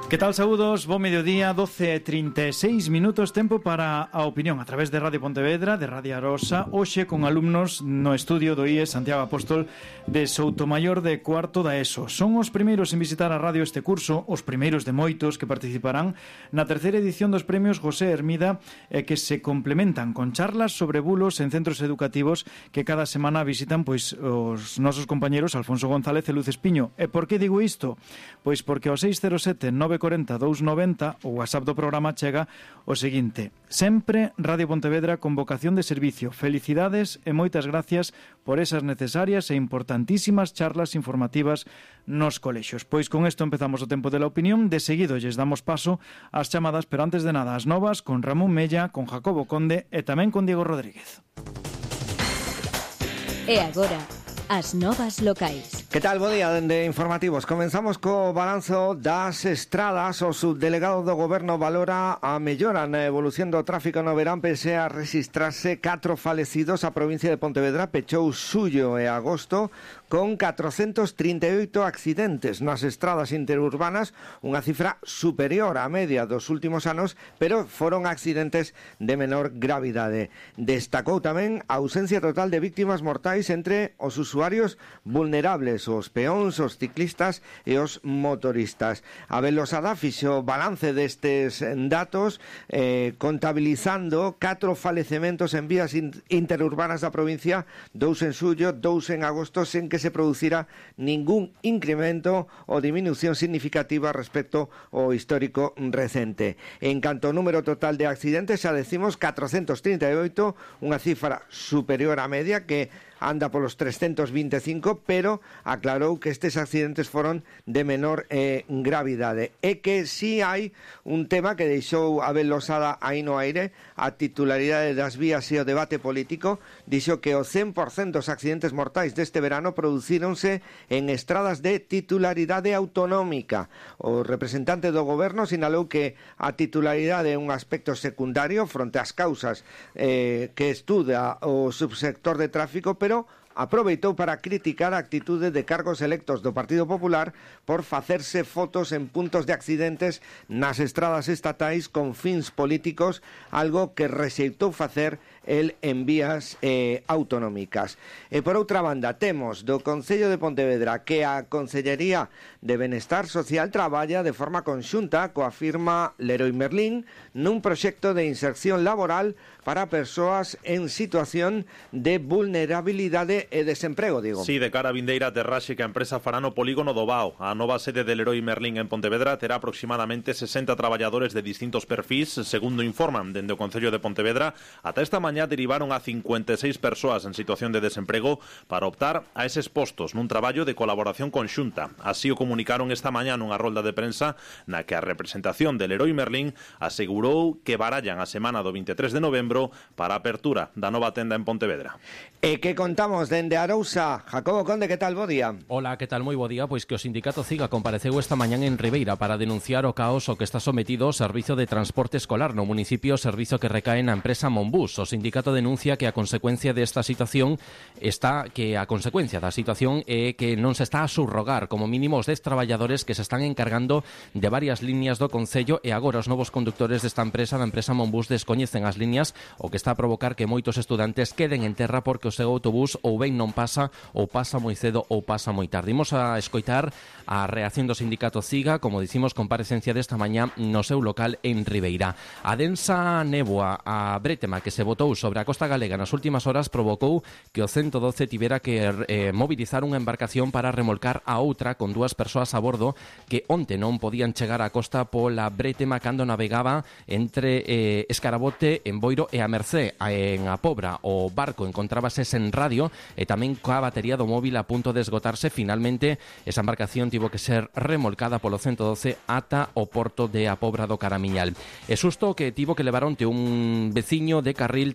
Que tal, saúdos? Bo mediodía, 12:36 minutos, tempo para a opinión a través de Radio Pontevedra, de Radio Arosa, hoxe con alumnos no estudio do IES Santiago Apóstol de Soutomaior de cuarto da ESO. Son os primeiros en visitar a radio este curso, os primeiros de moitos que participarán na terceira edición dos premios José Hermida, que se complementan con charlas sobre bulos en centros educativos que cada semana visitan pois os nosos compañeros Alfonso González e Luz Espiño. E por que digo isto? Pois porque ao 607 940 290 o WhatsApp do programa chega o seguinte: sempre Radio Pontevedra con vocación de servicio. Felicidades e moitas gracias por esas necesarias e importantísimas charlas informativas nos colexios. Pois con isto empezamos o tempo de la opinión. De seguido lles damos paso ás chamadas, pero antes de nada as novas con Ramón Mella, con Jacobo Conde e tamén con Diego Rodríguez. E agora, as novas locais. Que tal, bo día dende Informativos. Comenzamos co balanzo das estradas. O subdelegado do Goberno valora a mellora na evolución do tráfico no verán pese a registrarse 4 falecidos. A provincia de Pontevedra pechou xullo e agosto con 438 accidentes nas estradas interurbanas, unha cifra superior á media dos últimos anos, pero foron accidentes de menor gravidade. Destacou tamén a ausencia total de víctimas mortais entre os usuarios vulnerables, os peóns, os ciclistas e os motoristas. Abel Losada fixo balance destes datos, contabilizando 4 falecementos en vías interurbanas da provincia, 2 en xullo, 2 en agosto, sen que se producira ningún incremento ou diminución significativa respecto ao histórico recente. En canto ao número total de accidentes, xa decimos 438, unha cifra superior á media que anda polos 325, pero aclarou que estes accidentes foron de menor gravidade. E que si hai un tema que deixou Abel Losada aí no aire, a titularidade das vías e o debate político. Dixo que o 100% dos accidentes mortais deste verano producíronse en estradas de titularidade autonómica. O representante do goberno sinalou que a titularidade é un aspecto secundario fronte ás causas que estuda o subsector de tráfico, pero aproveitou para criticar a actitude de cargos electos do Partido Popular por facerse fotos en puntos de accidentes nas estradas estatais con fins políticos, algo que rexeitou facer el en vías autonómicas. E por outra banda, temos do Concello de Pontevedra que a Consellería de Benestar Social traballa de forma conxunta coa firma Leroy Merlin nun proxecto de inserción laboral para persoas en situación de vulnerabilidade e desemprego, digo. Sí, de cara a vindeira aterraxe que a empresa fará no polígono do Bao. A nova sede de Leroy Merlin en Pontevedra terá aproximadamente 60 traballadores de distintos perfis, segundo informan dende o Concello de Pontevedra. Ata esta mañá derivaron a 56 persoas en situación de desemprego para optar a eses postos nun traballo de colaboración conxunta. Así o comunicaron esta mañá nunha rolda de prensa na que a representación de Leroy Merlin asegurou que barallan a semana do 23 de novembro para a apertura da nova tenda en Pontevedra. E que contamos dende Arousa, Jacobo Conde, que tal, bo día? Hola, que tal, moi bo día. Pois que o sindicato CIGA compareceu esta mañán en Ribeira para denunciar o caos o que está sometido o servizo de transporte escolar no municipio, servizo que recae na empresa Monbus. O sindicato denuncia que a consecuencia desta situación é que non se está a subrogar como mínimo os 10 traballadores que se están encargando de varias líneas do Concello, e agora os novos conductores desta empresa, da empresa Monbus, descoñecen as líneas, o que está a provocar que moitos estudantes queden en terra porque o seu autobús ou ben non pasa, ou pasa moi cedo ou pasa moi tarde. Imos a escoitar a reacción do sindicato CIGA, como dicimos, comparecencia desta mañá no seu local en Ribeira. A densa néboa, a brétema que se botou sobre a costa galega nas últimas horas provocou que o 112 tivera que mobilizar unha embarcación para remolcar a outra con 2 persoas a bordo que onte non podían chegar á costa pola brétema cando navegaba entre Escarabote, en Boiro e a Mercé. En a Pobra o barco encontrábase sen radio e tamén coa batería do móvil a punto de esgotarse. Finalmente, esa embarcación tivo que ser remolcada polo 112 ata o porto de a Pobra do Caramiñal. É susto que tivo que levar onte un veciño de Carril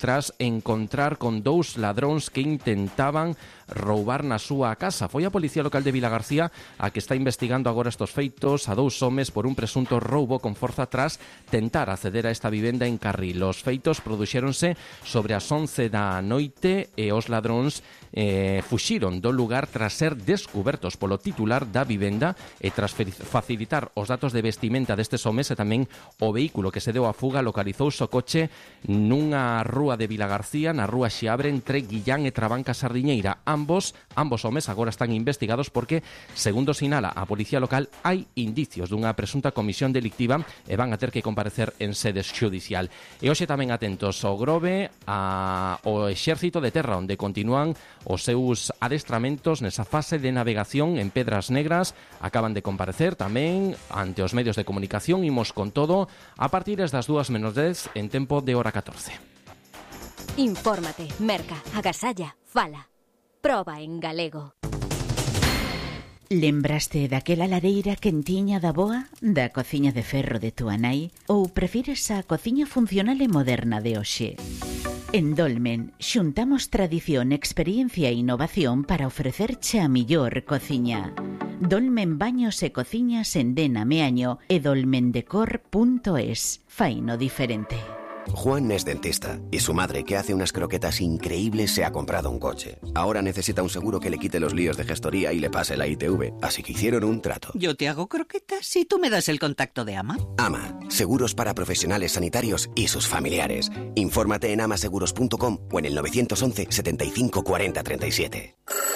tras encontrar con 2 ladróns que intentaban roubar na súa casa. Foi a Policía Local de Vilagarcía a que está investigando agora estos feitos a 2 homes por un presunto roubo con forza tras tentar acceder a esta vivenda en Carril. Os feitos produxéronse sobre as 11 da noite e os ladróns fuxiron do lugar tras ser descubertos polo titular da vivenda e tras facilitar os datos de vestimenta destes homes e tamén o vehículo que se deu a fuga localizouse o coche nunha rúa de Vilagarcía, na rúa Xiabre, entre Guillán e Trabanca Sardiñeira. Ambos homes agora están investigados porque, segundo sinala a Policía Local, hai indicios dunha presunta comisión delictiva e van a ter que comparecer en sede xudicial. E hoxe tamén atentos ao Grove, ao Exército de Terra, onde continúan os seus adestramentos nesa fase de navegación en Pedras Negras. Acaban de comparecer tamén ante os medios de comunicación. Imos con todo a partir das 2:10 en tempo de hora 14. Infórmate, merca, agasalla, fala. Proba en galego. Lembraste daquela lareira quentiña da boa, da cociña de ferro de túa nai, ou prefires a cociña funcional e moderna de hoxe? En Dolmen xuntamos tradición, experiencia e innovación para ofrecerche a millor cociña. Dolmen Baños e Cociñas en Dena Meaño e dolmendecor.es. Faino diferente. Juan es dentista y su madre, que hace unas croquetas increíbles, se ha comprado un coche. Ahora necesita un seguro que le quite los líos de gestoría y le pase la ITV, así que hicieron un trato. Yo te hago croquetas y tú me das el contacto de AMA. AMA, seguros para profesionales sanitarios y sus familiares. Infórmate en amaseguros.com o en el 911 75 40 37.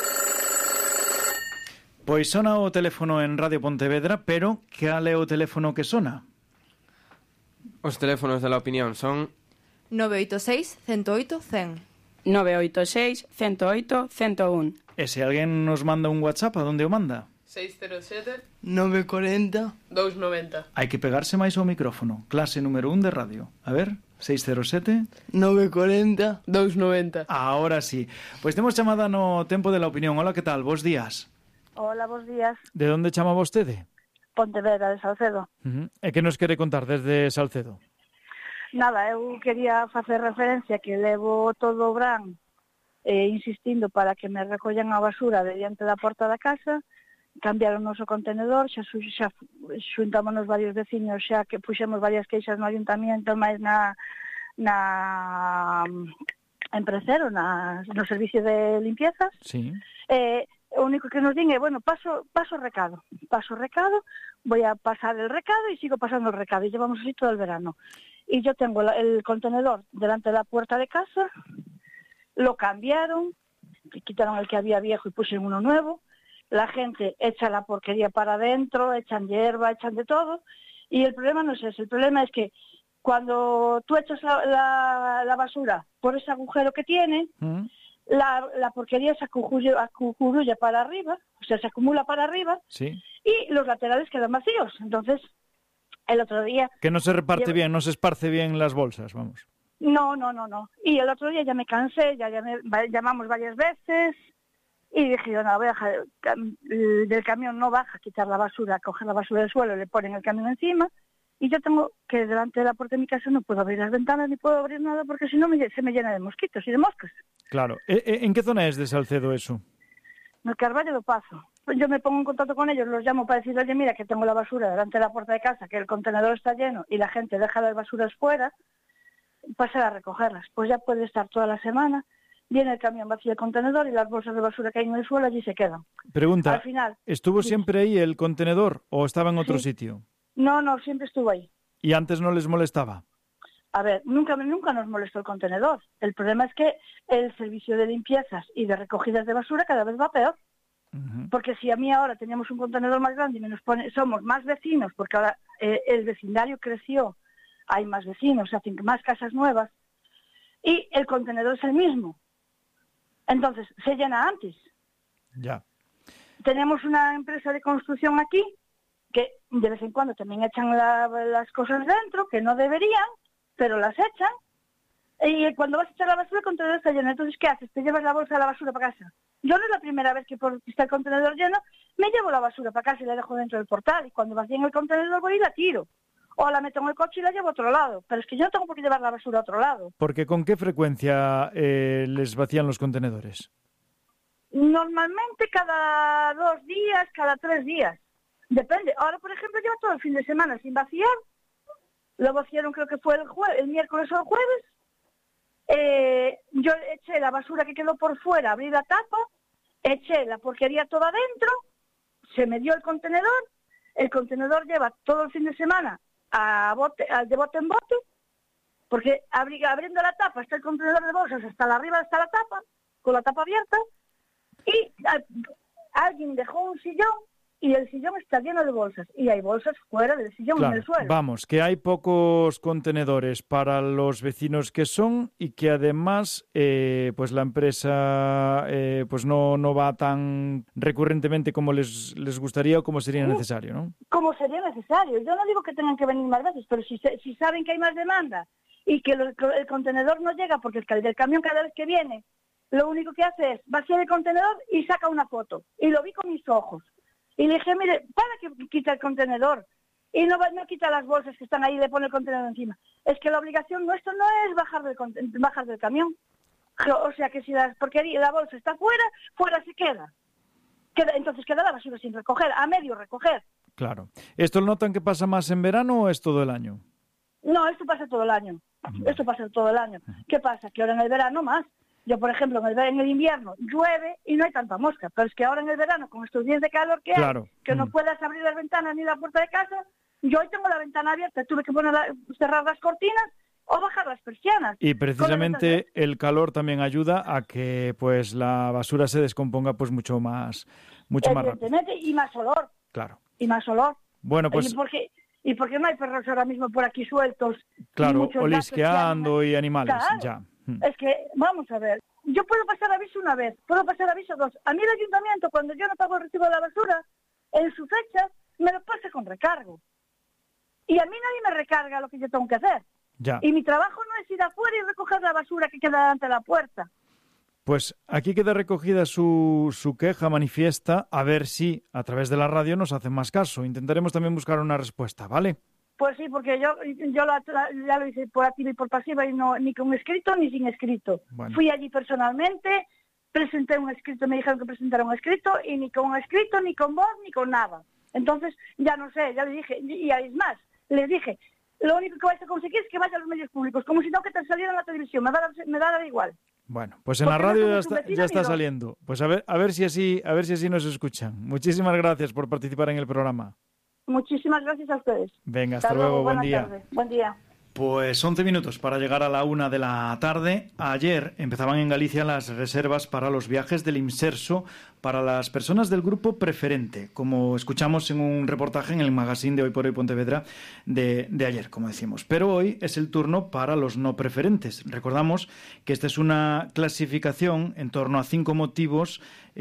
Pois sona o teléfono en Radio Pontevedra, pero cal é o teléfono que sona? Os teléfonos de la opinión son 986 108 100. 986 108 101. E se alguén nos manda un WhatsApp, a donde o manda? 607 940 290. Hai que pegarse máis ao micrófono. Clase número 1 de radio. A ver, 607 940 290. Ahora sí. Pois temos chamada no tempo de la opinión. Hola, que tal? Bos días. Hola, bos días. De onde chama vostede? Pontevedra, de Salcedo. E que nos quere contar desde Salcedo? Nada, eu quería facer referencia que levo todo o verán insistindo para que me recollan a basura de diante da porta da casa. Cambiaron o noso contenedor, xa xuntámonos varios veciños, xa que puxemos varias queixas no ayuntamiento, máis na Emprecero, no servicio de limpiezas. Sí. O único que nos din é, bueno, paso recado, voy a pasar el recado y sigo pasando el recado, y llevamos así todo el verano. Y yo tengo el contenedor delante de la puerta de casa, lo cambiaron, quitaron el que había viejo y pusieron uno nuevo, la gente echa la porquería para adentro, echan hierba, echan de todo, y el problema no es ese, el problema es que cuando tú echas la basura por ese agujero que tiene, la porquería se acucurulla para arriba, o sea, se acumula para arriba, sí, y los laterales quedan vacíos. Entonces, el otro día... Que no se reparte bien, no se esparce bien las bolsas, vamos. No. Y el otro día ya me cansé, llamamos varias veces, y dije, yo no, voy a dejar, del camión no baja a quitar la basura, coger la basura del suelo, le ponen el camión encima, y yo tengo que delante de la puerta de mi casa no puedo abrir las ventanas ni puedo abrir nada porque si no se me llena de mosquitos y de moscas. Claro. ¿En qué zona es de Salcedo eso? En el Carballo do Pazo. Yo me pongo en contacto con ellos, los llamo para decirles, oye, mira, que tengo la basura delante de la puerta de casa, que el contenedor está lleno y la gente deja las basuras fuera, pasar a recogerlas. Pues ya puede estar toda la semana, viene el camión, vacía el contenedor y las bolsas de basura que hay en el suelo allí se quedan. Pregunta, al final, ¿estuvo siempre ahí el contenedor o estaba en otro sitio? No, siempre estuvo ahí. ¿Y antes no les molestaba? A ver, nunca nos molestó el contenedor. El problema es que el servicio de limpiezas y de recogidas de basura cada vez va peor. Porque si a mí ahora teníamos un contenedor más grande y somos más vecinos, porque ahora el vecindario creció, hay más vecinos, se hacen más casas nuevas, y el contenedor es el mismo. Entonces, se llena antes. Ya. Tenemos una empresa de construcción aquí, que de vez en cuando también echan las cosas dentro, que no deberían, pero las echan, y cuando vas a echar la basura el contenedor está lleno. Entonces, ¿qué haces? Te llevas la bolsa de la basura para casa. Yo no es la primera vez que porque está el contenedor lleno, me llevo la basura para casa y la dejo dentro del portal, y cuando vacíen el contenedor voy y la tiro. o la meto en el coche y la llevo a otro lado. Pero es que yo no tengo por qué llevar la basura a otro lado. Porque ¿con qué frecuencia les vacían los contenedores? Normalmente cada 2 días, cada 3 días. Depende. Ahora, por ejemplo, llevo todo el fin de semana sin vaciar. Lo vaciaron, creo que fue el miércoles o el jueves. Yo eché la basura que quedó por fuera, abrí la tapa, eché la porquería toda adentro, se me dio el contenedor lleva todo el fin de semana de bote en bote, porque abriendo la tapa está el contenedor de bolsas, hasta arriba está la tapa, con la tapa abierta, y alguien dejó un sillón, y el sillón está lleno de bolsas, y hay bolsas fuera del sillón, claro, en el suelo. Vamos, que hay pocos contenedores para los vecinos que son y que además pues la empresa pues no va tan recurrentemente como les gustaría o como sería necesario, ¿no? Como sería necesario. Yo no digo que tengan que venir más veces, pero si saben que hay más demanda y que el contenedor no llega porque el camión cada vez que viene, lo único que hace es vaciar el contenedor y saca una foto. Y lo vi con mis ojos. Y le dije, mire, para que quita el contenedor y no quita las bolsas que están ahí y le pone el contenedor encima. Es que la obligación nuestra no es bajar del camión. O sea que si la bolsa está fuera se queda. Entonces queda la basura sin recoger, a medio recoger. Claro. ¿Esto lo notan que pasa más en verano o es todo el año? No, esto pasa todo el año. ¿Qué pasa? Que ahora en el verano más. Yo, por ejemplo, en el invierno llueve y no hay tanta mosca, pero es que ahora en el verano, con estos días de calor que hay, que no puedas abrir las ventanas ni la puerta de casa, yo hoy tengo la ventana abierta, tuve que cerrar las cortinas o bajar las persianas. Y precisamente el calor también ayuda a que pues la basura se descomponga pues mucho más rápido. Y más olor. Claro. Y más olor. Bueno, pues... ¿Y por qué no hay perros ahora mismo por aquí sueltos? Claro, olisqueando y animales, claro. ya. Es que, vamos a ver, yo puedo pasar aviso una vez, puedo pasar aviso 2. A mí el ayuntamiento, cuando yo no pago el recibo de la basura, en su fecha, me lo pasa con recargo. Y a mí nadie me recarga lo que yo tengo que hacer. Ya. Y mi trabajo no es ir afuera y recoger la basura que queda delante de la puerta. Pues aquí queda recogida su queja manifiesta, a ver si a través de la radio nos hacen más caso. Intentaremos también buscar una respuesta, ¿vale? Pues sí, porque yo ya lo hice por activa y por pasiva y no ni con escrito ni sin escrito. Bueno. Fui allí personalmente, presenté un escrito, me dijeron que presentara un escrito y ni con escrito, ni con voz, ni con nada. Entonces, ya no sé, ya le dije, y es más, les dije, lo único que vais a conseguir es que vaya a los medios públicos, como si no que te saliera en la televisión, me da igual. Bueno, pues en la radio ya está saliendo. Pues a ver si así nos escuchan. Muchísimas gracias por participar en el programa. Muchísimas gracias a ustedes. Venga, hasta luego, buen día. Buen día. Pues 11 minutos para llegar a la 1 de la tarde. Ayer empezaban en Galicia las reservas para los viajes del Imserso para las personas del grupo preferente, como escuchamos en un reportaje en el magazine de Hoy por Hoy Pontevedra de ayer, como decimos. Pero hoy es el turno para los no preferentes. Recordamos que esta es una clasificación en torno a 5 motivos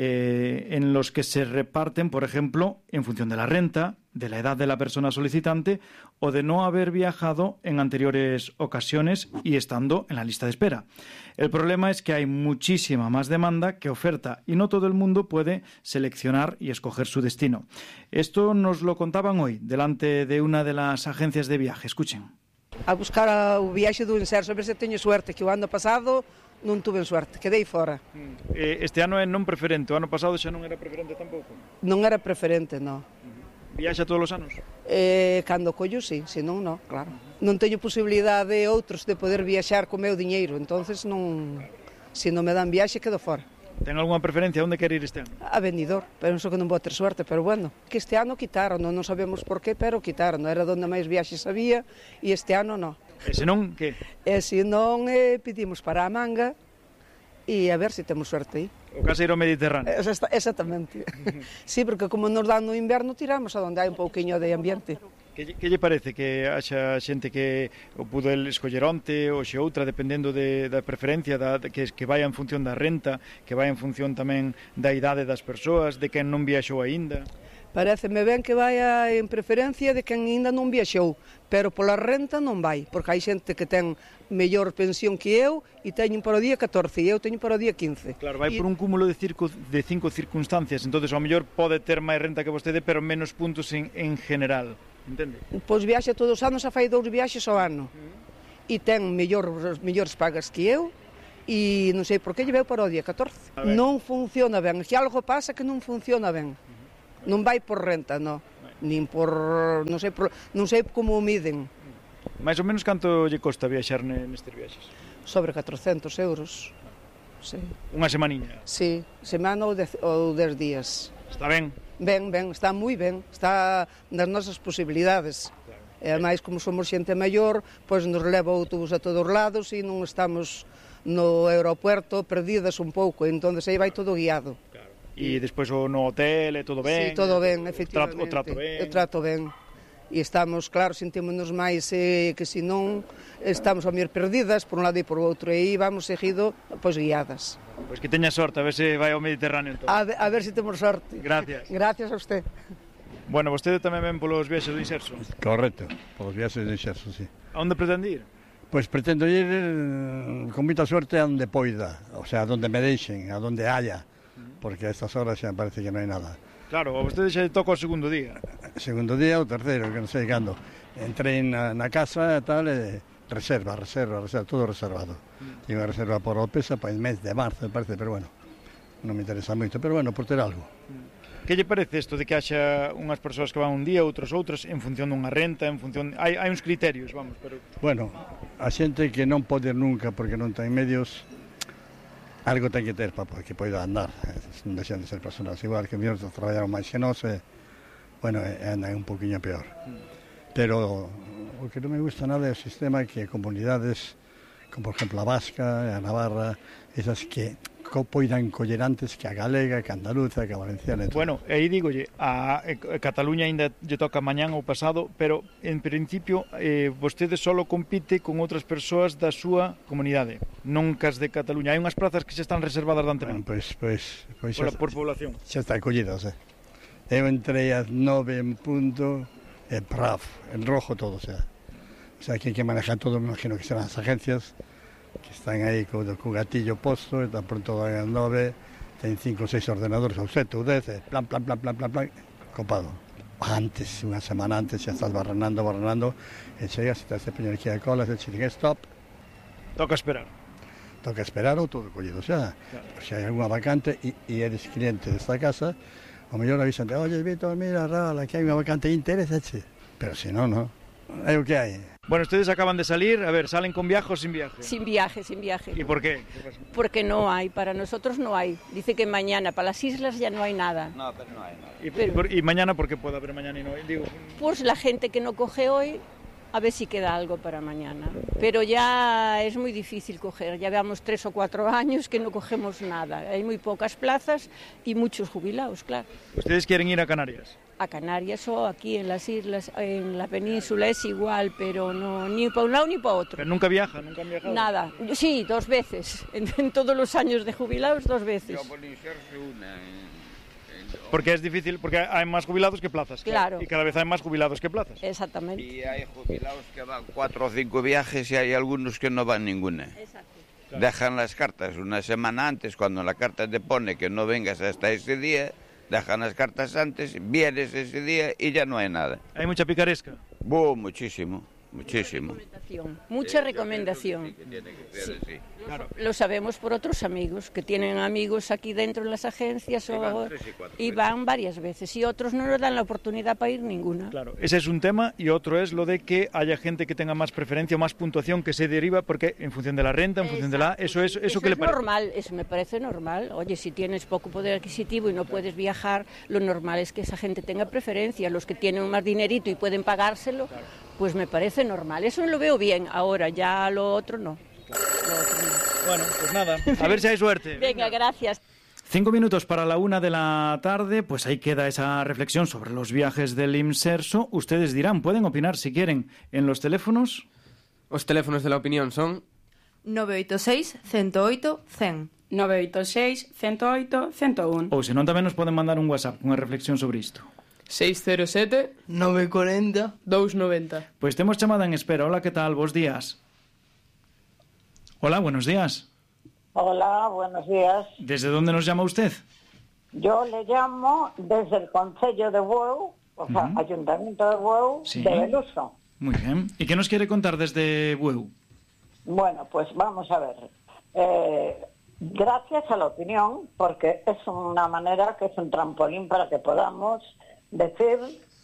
en los que se reparten, por ejemplo, en función de la renta, de la edad de la persona solicitante o de no haber viajado en anteriores ocasiones y estando en la lista de espera. El problema es que hay muchísima más demanda que oferta y no todo el mundo puede seleccionar y escoger su destino. Esto nos lo contaban hoy delante de una de las agencias de viaje. Escuchen. A buscar o viaxe do Imserso, a ver se teño suerte, que o ano pasado non tuve suerte, quedei fora. Este ano é non preferente, o ano pasado xa non era preferente tampouco? Non era preferente, non. Viaxa todos os anos? Cando collo, sí, senón non, claro. Non teño posibilidade outros de poder viaxar co meu diñeiro, entonces non, se non me dan viaxe, quedo fora. Ten algunha preferencia? Onde quer ir este ano? A Benidorm, penso que non vou ter suerte, pero bueno, que este ano quitaron, non sabemos por qué, pero quitaron, era onde máis viaxes había e este ano non. E se non, que? E se non, pedimos para a Manga e a ver se temos suerte aí. O caseiro mediterráneo. Exactamente. Sí, porque como nos dan no inverno, tiramos a donde hai un pouquiño de ambiente. Que lle parece que haxa xente que o pudo escoller onte ou xe outra, dependendo da preferencia, que vai en función da renta, que vai en función tamén da idade das persoas, de quen non viaxou aínda? Paréceme ben que vai en preferencia de quen aínda non viaxou, pero pola renta non vai, porque hai xente que ten mellor pensión que eu e teñen para o día 14 e eu teño para o día 15. Claro, vai por un cúmulo de 5 circunstancias, entonces ao mellor pode ter máis renta que vostede, pero menos puntos en general. entende? Pois viaxa todos os anos, fai 2 viaxes ao ano. E ten mellores pagas que eu, e non sei por que lle veu para o día 14. Non funciona ben, se algo pasa que non funciona ben. Non vai por renta, non. Nin por, non sei como o miden. Mais ou menos canto lle costa viaxar nestes viaxes? Sobre 400 euros. Sí. Unha semaniña? Sí, semana ou 10 días. Está ben? Ben, está moi ben, está nas nosas posibilidades. E ademais, como somos xente maior, pois nos leva o autobús a todos os lados e non estamos no aeropuerto perdidas un pouco, entón aí vai todo guiado. Claro. E despois no hotel, é todo ben? Sí, todo ben, efectivamente. O trato ben? O trato ben. E estamos, claro, sentímonos máis que se non estamos a mir perdidas por un lado e por outro, e aí vamos seguido, pois guiadas. Pois que teña sorte, a ver se vai ao Mediterráneo. A ver se temos sorte. Gracias. Gracias a usted. Bueno, vostede tamén ven polos viaxes do Inserso? Correcto, polos viaxes do Inserso, sí. A onde pretende ir? Pois pretendo ir con moita sorte a onde poida, o sea, a onde me deixen, a onde haya, porque a estas horas xa parece que non hai nada. Claro, a vostede xa toca o segundo día. Segundo día ou terceiro, que non sei cando. Entrei na casa e tal, reserva, todo reservado. Tiño unha reserva por Opesa para o mes de marzo, me parece, pero bueno, non me interesa moito, pero bueno, por ter algo. Que lle parece isto de que haxa unhas persoas que van un día, outras, en función dunha renta, en función... Hai uns criterios, vamos, pero... Bueno, a xente que non pode nunca porque non ten medios, algo ten que ter para que poida andar. Non deixan de ser personas igual que mellor traballaron máis que nós, bueno, andan un poquinho peor. Pero o que non me gusta nada é o sistema que comunidades, como por exemplo a Vasca, a Navarra, esas que poidan coller antes que a galega, que a andaluza, que a valenciana. Bueno, aí dígolle, a Cataluña ainda lle toca mañán ou pasado, pero en principio vostede só compite con outras persoas da súa comunidade, non cas de Cataluña. Hai unhas plazas que xa están reservadas de antemento. Pois por población. Xa están collidas, Eu entrei a 9 en punto, e praf, en rojo todo, o sea, que hai que manejar todo, me imagino que serán as agencias, que están aí co gatillo posto, e tan pronto van a 9, ten 5 ou 6 ordenadores, ou 7 ou 10, plan, copado. Antes, unha semana antes, xa estás barranando, e chegas, e te hace peña aquí a cola, e te dicen stop. Toca esperar ou todo collido, xa. Se hai alguna vacante e eres cliente desta casa, o mellor avisan, oye, Víctor, mira, Raúl, aquí hai unha vacante, interesache. Pero se non, é o que hai. Bueno, ustedes acaban de salir, a ver, ¿salen con viaje o sin viaje? Sin viaje. ¿Y por qué? Porque no hay, para nosotros no hay. Dice que mañana, para las islas ya no hay nada. No, pero no hay nada. ¿Y mañana por qué puede haber mañana y no hay? Digo... Pues la gente que no coge hoy, a ver si queda algo para mañana. Pero ya es muy difícil coger, ya llevamos 3 o 4 años que no cogemos nada. Hay muy pocas plazas y muchos jubilados, claro. ¿Ustedes quieren ir a Canarias? A Canarias o aquí en las islas, en la península es igual, pero no ni para un lado ni para otro. ¿Pero nunca viajan? ¿Nunca han viajado? Nada, sí, 2 veces, en todos los años de jubilados 2 veces. Porque es difícil, porque hay más jubilados que plazas. Claro. Y cada vez hay más jubilados que plazas. Exactamente. Y hay jubilados que van 4 o 5 viajes y hay algunos que no van ninguna. Exacto. Claro. Dejan las cartas una semana antes, cuando la carta te pone que no vengas hasta ese día. Dejan las cartas antes, vienes ese día y ya no hay nada. ¿Hay mucha picaresca? Muchísimo. Mucha recomendación. Sí. Claro. Lo sabemos por otros amigos, que tienen amigos aquí dentro en las agencias y van varias veces, y otros no nos dan la oportunidad para ir ninguna. Claro, ese es un tema, y otro es lo de que haya gente que tenga más preferencia o más puntuación que se deriva, porque en función de la renta, en función de la... Eso que le parece normal, eso me parece normal. Oye, si tienes poco poder adquisitivo y no puedes viajar, lo normal es que esa gente tenga preferencia. Los que tienen más dinerito y pueden pagárselo, pues me parece normal. Eso lo veo bien. Ahora ya lo otro no. Bueno, pues nada, a ver si hay suerte. Venga, gracias. 5 minutos para la 1 de la tarde, pues ahí queda esa reflexión sobre los viajes del Inserso. Ustedes dirán, pueden opinar si quieren en los teléfonos. Os teléfonos de la opinión son 986 108 100. 986 108 101. Ou senón tamén nos poden mandar un WhatsApp con unha reflexión sobre isto. 607 940 290. Pois temos chamada en espera. Hola, que tal? Bos días. Hola, buenos días. Hola, buenos días. ¿Desde dónde nos llama usted? Yo le llamo desde el Concello de Bueu, O sea, Ayuntamiento de Bueu, Sí. de Beluso. Muy bien. ¿Y qué nos quiere contar desde Bueu? Bueno, pues vamos a ver. Gracias a la opinión, porque es una manera que es un trampolín para que podamos decir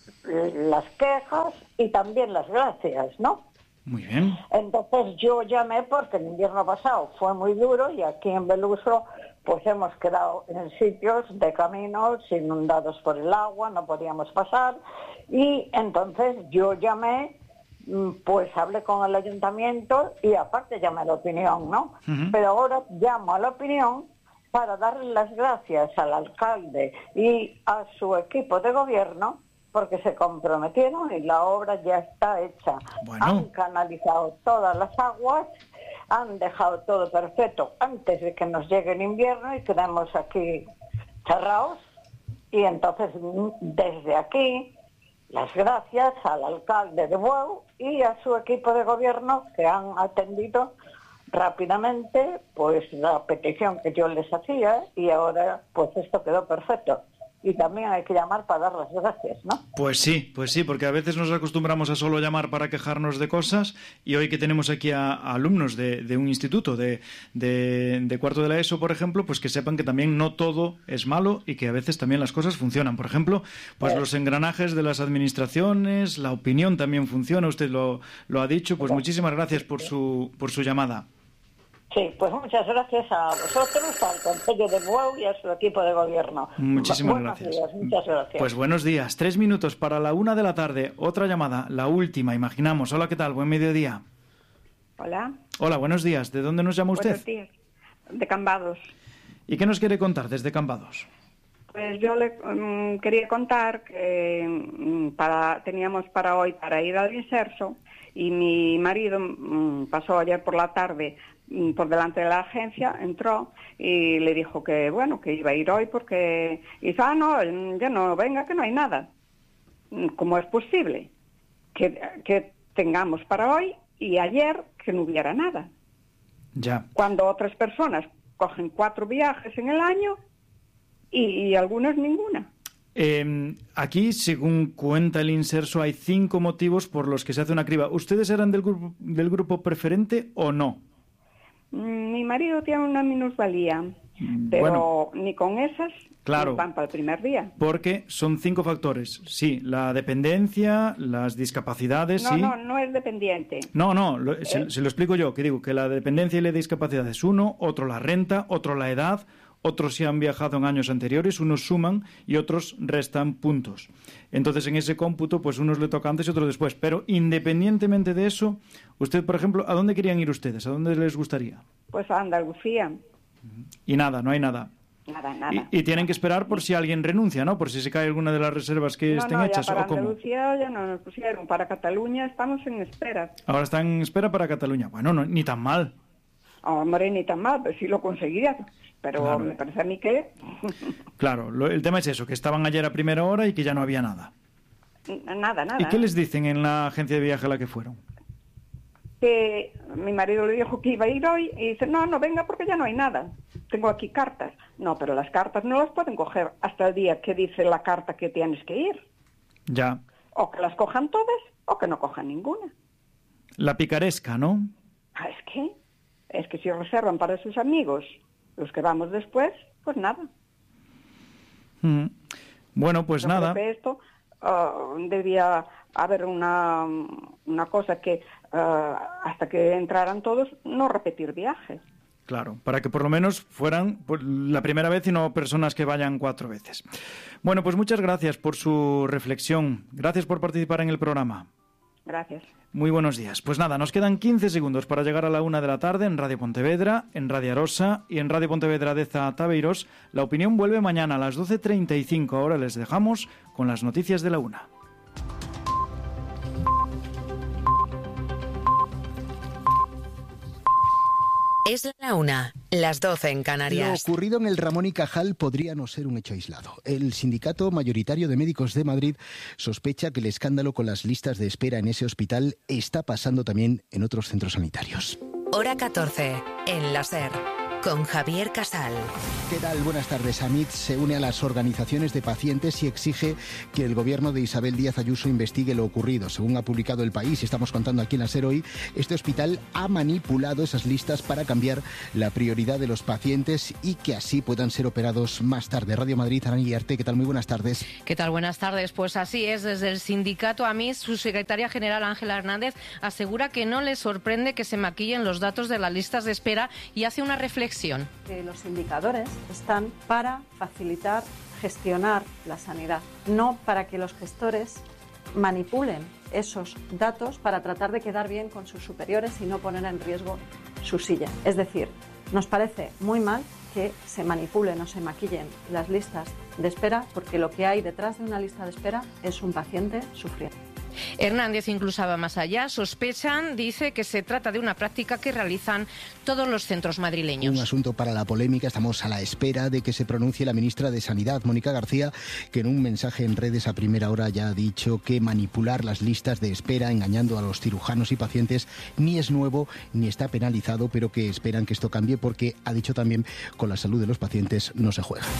las quejas y también las gracias, ¿no? Muy bien. Entonces yo llamé porque el invierno pasado fue muy duro y aquí en Beluso pues hemos quedado en sitios de caminos inundados por el agua, no podíamos pasar, y entonces yo llamé, pues hablé con el ayuntamiento y aparte llamé a la opinión, ¿no? Pero ahora llamo a la opinión para darle las gracias al alcalde y a su equipo de gobierno porque se comprometieron y la obra ya está hecha. Han canalizado todas las aguas, han dejado todo perfecto antes de que nos llegue el invierno y quedemos aquí cerrados. Y entonces, desde aquí, las gracias al alcalde de Bueu y a su equipo de gobierno que han atendido rápidamente pues la petición que yo les hacía y ahora pues esto quedó perfecto. Y también hay que llamar para dar las gracias, ¿no? Pues sí, porque a veces nos acostumbramos a solo llamar para quejarnos de cosas y hoy que tenemos aquí a alumnos de un instituto de cuarto de la ESO, por ejemplo, pues que sepan que también no todo es malo y que a veces también las cosas funcionan. Por ejemplo, pues los engranajes de las administraciones, la opinión también funciona, usted lo ha dicho. Pues muchísimas gracias por su llamada. Sí, pues muchas gracias a vosotros, al Concello de Bueu y a su equipo de gobierno. Muchísimas Buenos gracias. días, muchas gracias. Pues buenos días. 3 minutos para la 1 de la tarde. Otra llamada, la última, imaginamos. Hola, ¿qué tal? Buen mediodía. Hola. Hola, buenos días. ¿De dónde nos llama usted? Buenos días. De Cambados. ¿Y qué nos quiere contar desde Cambados? Pues yo le quería contar que teníamos para hoy para ir al Inserso y mi marido pasó ayer por la tarde por delante de la agencia, entró y le dijo que bueno, que iba a ir hoy porque... Y dice, no, ya no, venga, que no hay nada. ¿Cómo es posible que tengamos para hoy y ayer que no hubiera nada? Ya. Cuando otras personas cogen 4 viajes en el año y algunas ninguna. Aquí, según cuenta el Inserso, hay 5 motivos por los que se hace una criba. ¿Ustedes eran del grupo preferente o no? Mi marido tiene una minusvalía, pero ni con esas claro, van para el primer día. Porque son 5 factores. Sí, la dependencia, las discapacidades... No es dependiente. Se lo explico yo, que digo que la dependencia y la discapacidad es uno, otro la renta, otro la edad, otros si han viajado en años anteriores, unos suman y otros restan puntos. Entonces, en ese cómputo, pues unos le toca antes y otros después. Pero independientemente de eso, usted, por ejemplo, ¿a dónde querían ir ustedes? ¿A dónde les gustaría? Pues a Andalucía. Y nada, no hay nada. Nada. Y tienen que esperar por si alguien renuncia, ¿no? Por si se cae alguna de las reservas que estén hechas. Ya para ¿o cómo? Andalucía ya no nos pusieron. Para Cataluña estamos en espera. Ahora están en espera para Cataluña. Bueno, no, ni tan mal. Hombre, ni tan mal, pues sí lo conseguiría. Pero claro, me parece a mí que... Claro, el tema es eso, que estaban ayer a primera hora y que ya no había nada. Nada. ¿Y qué les dicen en la agencia de viaje a la que fueron? Que mi marido le dijo que iba a ir hoy y dice, no venga porque ya no hay nada. Tengo aquí cartas. No, pero las cartas no las pueden coger hasta el día que dice la carta que tienes que ir. Ya. O que las cojan todas o que no cojan ninguna. La picaresca, ¿no? Es que si reservan para sus amigos, los que vamos después, pues nada. Bueno, pues nada. Esto debía haber una cosa que hasta que entraran todos, no repetir viajes. Claro, para que por lo menos fueran la primera vez y no personas que vayan 4 veces. Bueno, pues muchas gracias por su reflexión. Gracias por participar en el programa. Gracias. Muy buenos días. Pues nada, nos quedan 15 segundos para llegar a la 1 de la tarde en Radio Pontevedra, en Radio Arosa y en Radio Pontevedra de Tabeiros. La opinión vuelve mañana a las 12:35. Ahora les dejamos con las noticias de la 1. Es la 1, las 12 en Canarias. Lo ocurrido en el Ramón y Cajal podría no ser un hecho aislado. El sindicato mayoritario de médicos de Madrid sospecha que el escándalo con las listas de espera en ese hospital está pasando también en otros centros sanitarios. Hora 14, en la SER. con Javier Casal. ¿Qué tal? Buenas tardes. AMIT se une a las organizaciones de pacientes y exige que el gobierno de Isabel Díaz Ayuso investigue lo ocurrido. Según ha publicado El País, y estamos contando aquí en la SER hoy, este hospital ha manipulado esas listas para cambiar la prioridad de los pacientes y que así puedan ser operados más tarde. Radio Madrid, Arán Guillarte, ¿qué tal? Muy buenas tardes. ¿Qué tal? Buenas tardes. Pues así es. Desde el sindicato AMIT, su secretaria general Ángela Hernández asegura que no le sorprende que se maquillen los datos de las listas de espera y hace una reflexión. Los indicadores están para facilitar, gestionar la sanidad, no para que los gestores manipulen esos datos para tratar de quedar bien con sus superiores y no poner en riesgo su silla. Es decir, nos parece muy mal que se manipulen o se maquillen las listas de espera, porque lo que hay detrás de una lista de espera es un paciente sufriendo. Hernández incluso va más allá. Sospechan, dice, que se trata de una práctica que realizan todos los centros madrileños. Un asunto para la polémica. Estamos a la espera de que se pronuncie la ministra de Sanidad, Mónica García, que en un mensaje en redes a primera hora ya ha dicho que manipular las listas de espera engañando a los cirujanos y pacientes ni es nuevo ni está penalizado, pero que esperan que esto cambie porque, ha dicho también, con la salud de los pacientes no se juega.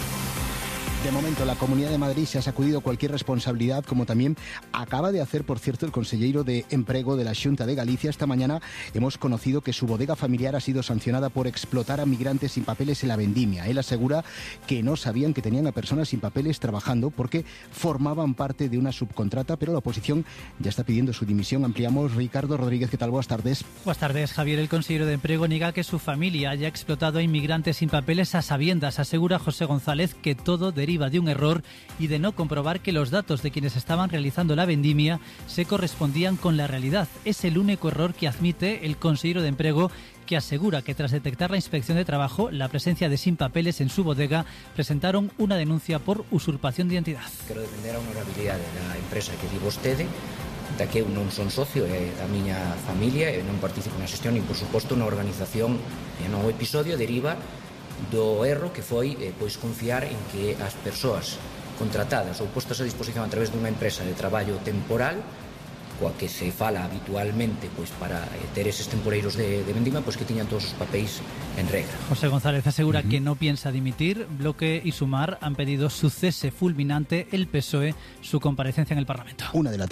De momento, la Comunidad de Madrid se ha sacudido cualquier responsabilidad, como también acaba de hacer, por cierto, el conselleiro de Emprego de la Xunta de Galicia. Esta mañana hemos conocido que su bodega familiar ha sido sancionada por explotar a migrantes sin papeles en la vendimia. Él asegura que no sabían que tenían a personas sin papeles trabajando porque formaban parte de una subcontrata, pero la oposición ya está pidiendo su dimisión. Ampliamos. Ricardo Rodríguez, ¿qué tal? Buenas tardes. Buenas tardes, Javier. El consejero de Emprego niega que su familia haya explotado a inmigrantes sin papeles a sabiendas. Asegura José González que todo deriva de un error y de no comprobar que los datos de quienes estaban realizando la vendimia se correspondían con la realidad. Es el único error que admite el consejero de Emprego, que asegura que tras detectar la inspección de trabajo la presencia de sin papeles en su bodega, presentaron una denuncia por usurpación de identidad. Quero defender a honorabilidade da empresa que di vostede, da que eu non son socio, é da miña familia, e non participo na xestión, e por suposto na organización. E no episodio deriva do erro que foi pois confiar en que as persoas contratadas ou postas a disposición a través dunha empresa de traballo temporal, coa que se fala habitualmente pois para ter eses temporeiros de vendima, pois que tiñan todos os papéis en regra. José González asegura que no piensa dimitir. Bloque y Sumar han pedido su cese fulminante, el PSOE su comparecencia en el Parlamento.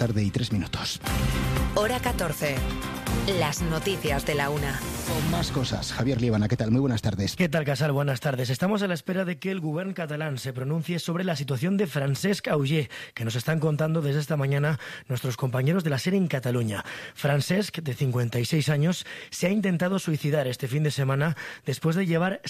1:03 p.m. Hora 14. Las noticias de la una. Con más cosas. Javier Líbana, ¿qué tal? Muy buenas tardes. ¿Qué tal, Casal? Buenas tardes. Estamos a la espera de que el gobierno catalán se pronuncie sobre la situación de Francesc Auger, que nos están contando desde esta mañana nuestros compañeros de la SER en Cataluña. Francesc, de 56 años, se ha intentado suicidar este fin de semana después de llevar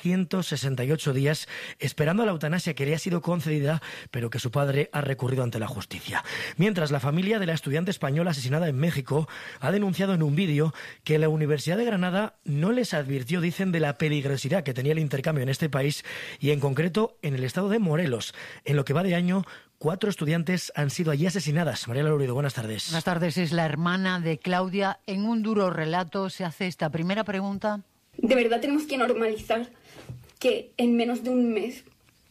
768 días esperando a la eutanasia que le ha sido concedida, pero que su padre ha recurrido ante la justicia. Mientras, la familia de la estudiante española asesinada en México ha denunciado en un vídeo que la Universidad de Granada no les advirtió, dicen, de la peligrosidad que tenía el intercambio en este país y en concreto en el estado de Morelos. En lo que va de año, 4 estudiantes han sido allí asesinadas. Mariela Lourido, buenas tardes. Buenas tardes. Es la hermana de Claudia. En un duro relato se hace esta primera pregunta. De verdad tenemos que normalizar que en menos de un mes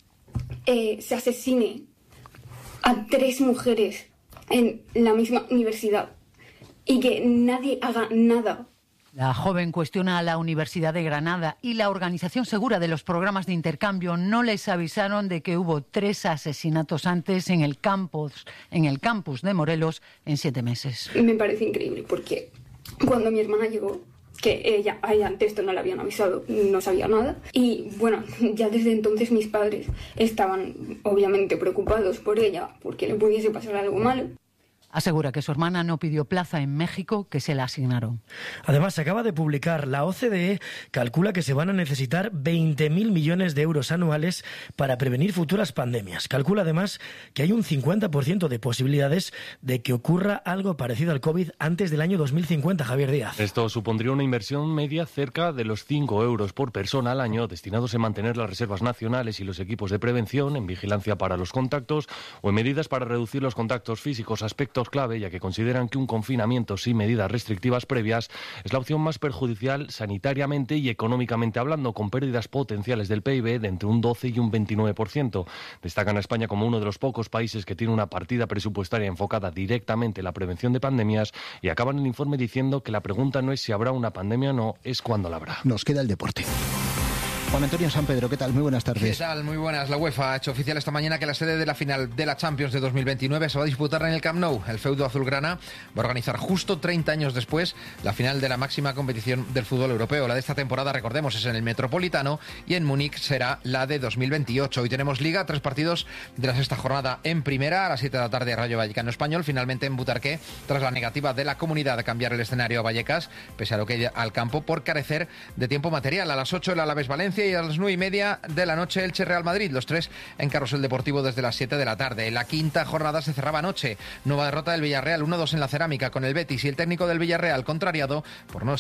se asesine a 3 mujeres en la misma universidad y que nadie haga nada. La joven cuestiona a la Universidad de Granada y la Organización Segura de los Programas de Intercambio. No les avisaron de que hubo 3 asesinatos antes en el campus de Morelos en 7 meses. Me parece increíble porque cuando mi hermana llegó, que ella antes esto no le habían avisado, no sabía nada. Y bueno, ya desde entonces mis padres estaban obviamente preocupados por ella porque le pudiese pasar algo malo. Asegura que su hermana no pidió plaza en México, que se la asignaron. Además, se acaba de publicar, la OCDE calcula que se van a necesitar 20.000 millones de euros anuales para prevenir futuras pandemias. Calcula además que hay un 50% de posibilidades de que ocurra algo parecido al COVID antes del año 2050, Javier Díaz. Esto supondría una inversión media cerca de los 5 euros por persona al año, destinados en mantener las reservas nacionales y los equipos de prevención, en vigilancia para los contactos o en medidas para reducir los contactos físicos, aspectos clave, ya que consideran que un confinamiento sin medidas restrictivas previas es la opción más perjudicial sanitariamente y económicamente hablando, con pérdidas potenciales del PIB de entre un 12 y un 29%. Destacan a España como uno de los pocos países que tiene una partida presupuestaria enfocada directamente en la prevención de pandemias, y acaban el informe diciendo que la pregunta no es si habrá una pandemia o no, es cuándo la habrá. Nos queda el deporte. Juan Antonio San Pedro, ¿qué tal? Muy buenas tardes. ¿Qué tal? Muy buenas. La UEFA ha hecho oficial esta mañana que la sede de la final de la Champions de 2029 se va a disputar en el Camp Nou. El feudo azulgrana va a organizar justo 30 años después la final de la máxima competición del fútbol europeo. La de esta temporada, recordemos, es en el Metropolitano y en Múnich será la de 2028. Hoy tenemos Liga, 3 partidos de la sexta jornada en primera. A las 7 de la tarde, Rayo Vallecano Español. Finalmente en Butarque, tras la negativa de la comunidad de cambiar el escenario a Vallecas, pese a lo que al campo por carecer de tiempo material. A las 8 el Alavés Valencia y a las 9:30 de la noche Elche Real Madrid, los 3 en Carrusel Deportivo desde las 7 de la tarde. La quinta jornada se cerraba anoche. Nueva derrota del Villarreal, 1-2 en la Cerámica con el Betis y el técnico del Villarreal contrariado por no